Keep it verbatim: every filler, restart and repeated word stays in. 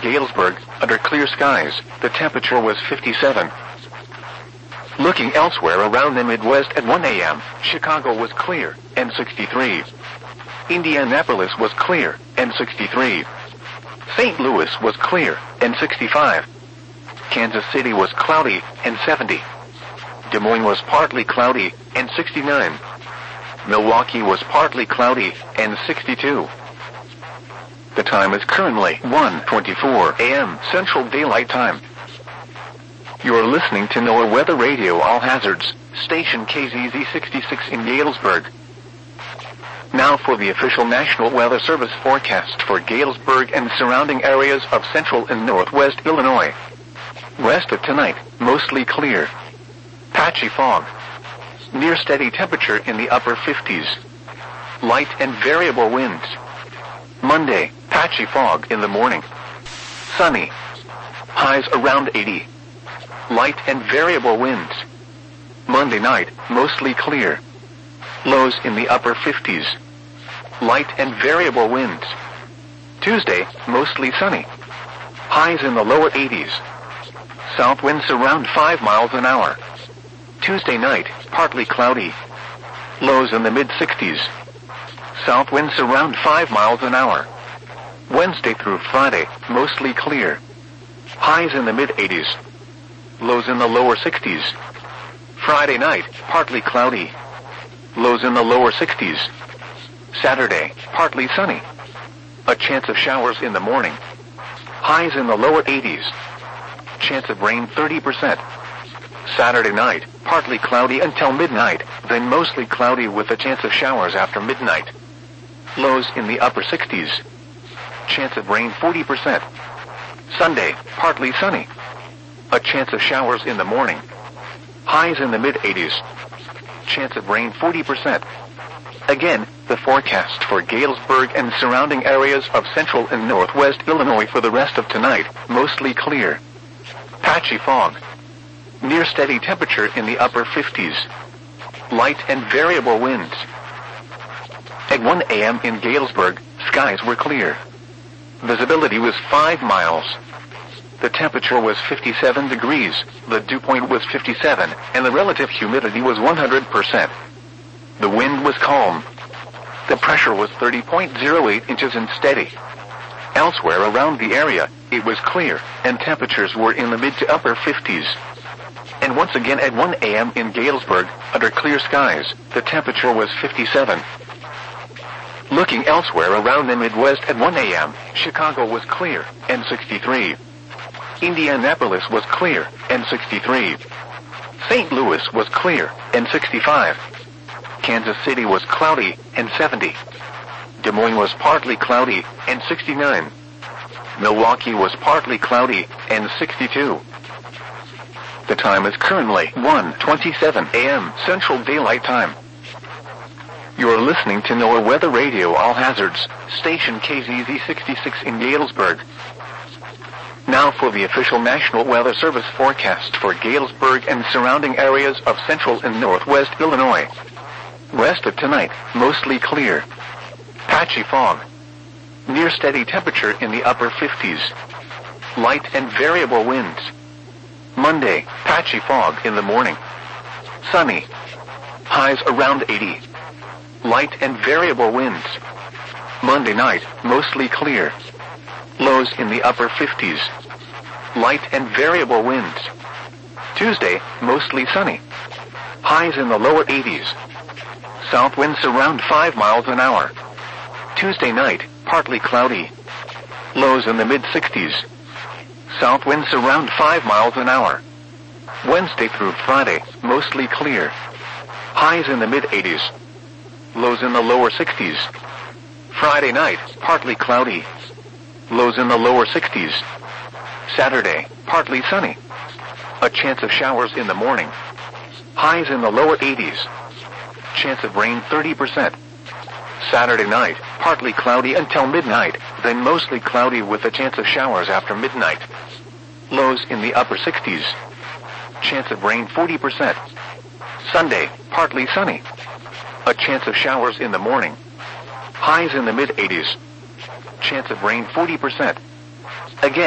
Galesburg, under clear skies, the temperature was fifty-seven. Looking elsewhere around the Midwest at one a m, Chicago was clear, and sixty-three. Indianapolis was clear, and sixty-three. Saint Louis was clear, and sixty-five. Kansas City was cloudy, and seventy. Des Moines was partly cloudy, and sixty-nine. Milwaukee was partly cloudy, and sixty-two. The time is currently one twenty-four a m Central Daylight Time. You are listening to NOAA Weather Radio All Hazards, station K Z Z sixty-six in Galesburg. Now for the official National Weather Service forecast for Galesburg and surrounding areas of central and northwest Illinois. West of tonight, mostly clear. Patchy fog. Near steady temperature in the upper fifties. Light and variable winds. Monday, patchy fog in the morning. Sunny. Highs around eighty. Light and variable winds. Monday night, mostly clear. Lows in the upper fifties. Light and variable winds. Tuesday, mostly sunny. Highs in the lower eighties. South winds around five miles an hour. Tuesday night, partly cloudy. Lows in the mid-sixties. South winds around five miles an hour. Wednesday through Friday, mostly clear. Highs in the mid-eighties. Lows in the lower sixties. Friday night, partly cloudy. Lows in the lower sixties. Saturday, partly sunny. A chance of showers in the morning. Highs in the lower eighties. Chance of rain thirty percent. Saturday night, partly cloudy until midnight, then mostly cloudy with a chance of showers after midnight. Lows in the upper sixties. Chance of rain forty percent. Sunday, partly sunny. A chance of showers in the morning. Highs in the mid-eighties. Chance of rain forty percent. Again, the forecast for Galesburg and surrounding areas of central and northwest Illinois for the rest of tonight, mostly clear. Patchy fog. Near steady temperature in the upper fifties. Light and variable winds. At one a m in Galesburg, skies were clear. Visibility was five miles. The temperature was fifty-seven degrees, the dew point was fifty-seven, and the relative humidity was one hundred percent. The wind was calm. The pressure was thirty point zero eight inches and steady. Elsewhere around the area, it was clear, and temperatures were in the mid to upper fifties. And once again at one a m in Galesburg, under clear skies, the temperature was fifty-seven. Looking elsewhere around the Midwest at one a m, Chicago was clear, and sixty-three. Indianapolis was clear, and sixty-three. Saint Louis was clear, and sixty-five. Kansas City was cloudy, and seventy. Des Moines was partly cloudy, and sixty-nine. Milwaukee was partly cloudy, and sixty-two. The time is currently one twenty-seven a m Central Daylight Time. You are listening to NOAA Weather Radio All Hazards, station K Z Z sixty-six in Galesburg. Now for the official National Weather Service forecast for Galesburg and surrounding areas of central and northwest Illinois. West of tonight, mostly clear. Patchy fog. Near steady temperature in the upper fifties. Light and variable winds. Monday, patchy fog in the morning. Sunny. Highs around eighty. Light and variable winds. Monday night, mostly clear. Lows in the upper fifties. Light and variable winds. Tuesday, mostly sunny. Highs in the lower eighties. South winds around five miles an hour. Tuesday night, partly cloudy. Lows in the mid-sixties. South winds around five miles an hour. Wednesday through Friday, mostly clear. Highs in the mid-eighties. Lows in the lower sixties. Friday night, partly cloudy. Lows in the lower sixties. Saturday, partly sunny. A chance of showers in the morning. Highs in the lower eighties. Chance of rain thirty percent. Saturday night, partly cloudy until midnight, then mostly cloudy with a chance of showers after midnight. Lows in the upper sixties. Chance of rain forty percent. Sunday, partly sunny. A chance of showers in the morning. Highs in the mid-eighties. Chance of rain forty percent. Again,